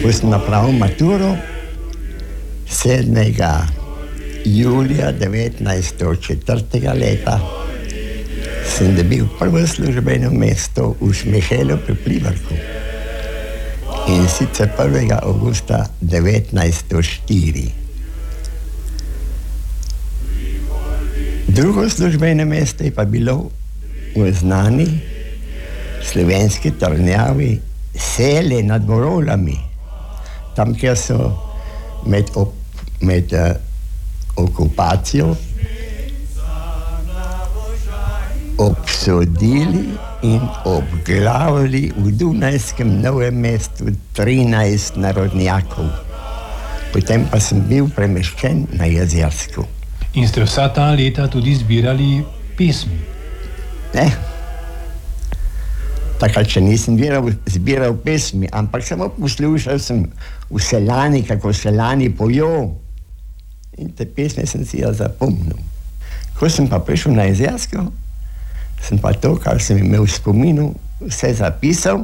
Ko sem napravil maturo 7. julija 1904. leta, sem dobil prvo službeno mesto v Šmihelu pri Pliberku. In sicer 1. avgusta 1904. Drugo službeno mesto je pa bilo v znani slovenski trdnjavi Sele nad Borolami. Tam, kjer so med okupacijo obsodili in obglavili v Dunajskem Novem mestu 13 narodnjakov. Potem pa sem bil premeščen na Jezersko. In ste vsa ta leta tudi zbirali pesmi? Ne. Takrat še nisem zbiral pesmi, ampak samo poslušal sem v Seljani, kako Seljani pojo. In te pesme sem si jo zapomnil. Ko sem pa prišel na Jezersko, sem pa to, kar sem imel v spominu, vse zapisal,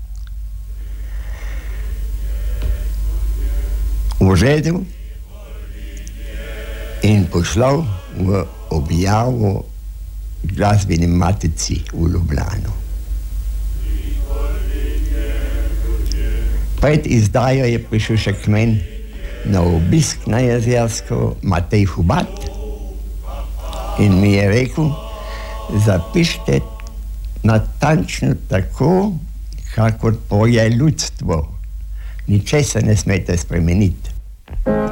uredil in poslal v objavo Glasbeni matici v Ljubljano. Pred izdajo je prišel še k meni na obisk na Jezersko Matej Hubat in mi je rekel, zapište natančno tako, kakor poje ljudstvo. Ničesar ne smete spremeniti.